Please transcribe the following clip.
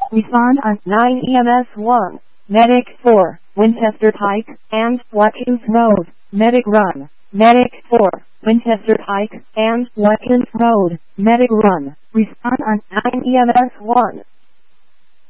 Respond on 9 EMS 1. Medic 4, Winchester Pike, and Watkins Road. Medic run. Medic 4, Winchester Pike, and Watkins Road. Medic run. Respond on 9 EMS 1.